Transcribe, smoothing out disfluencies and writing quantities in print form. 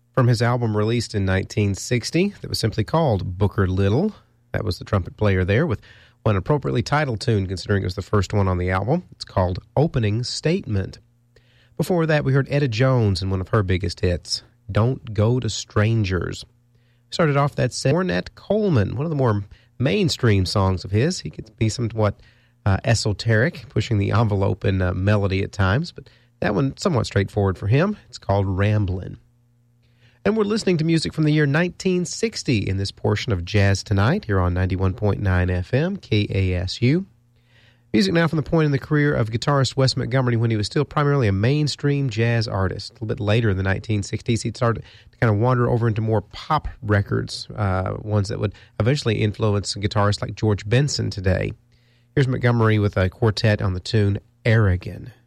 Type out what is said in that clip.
From his album released in 1960 that was simply called Booker Little. That was the trumpet player there with one appropriately titled tune, considering it was the first one on the album. It's called Opening Statement. Before that, we heard Etta Jones and one of her biggest hits, Don't Go to Strangers. Started off that set, Ornette Coleman, one of the more mainstream songs of his. He could be somewhat esoteric, pushing the envelope in melody at times, but that one somewhat straightforward for him. It's called Ramblin'. And we're listening to music from the year 1960 in this portion of Jazz Tonight here on 91.9 FM, KASU. Music now from the point in the career of guitarist Wes Montgomery when he was still primarily a mainstream jazz artist. A little bit later in the 1960s, he started to kind of wander over into more pop records, ones that would eventually influence guitarists like George Benson today. Here's Montgomery with a quartet on the tune Aragon.